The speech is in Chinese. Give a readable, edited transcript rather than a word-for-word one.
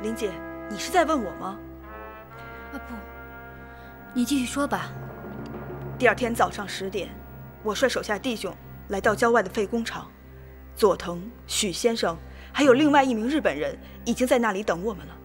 林姐，你是在问我吗？ 不，你继续说吧。 第二天早上10点，我率手下弟兄来到郊外的废工厂，佐藤、许先生还有另外1名日本人已经在那里等我们了。